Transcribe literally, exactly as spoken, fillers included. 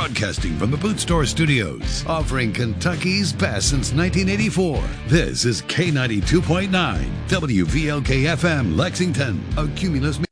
Broadcasting from the Boot Store Studios, offering Kentucky's best since nineteen eighty-four. This is K ninety-two point nine, W V L K F M, Lexington, a Cumulus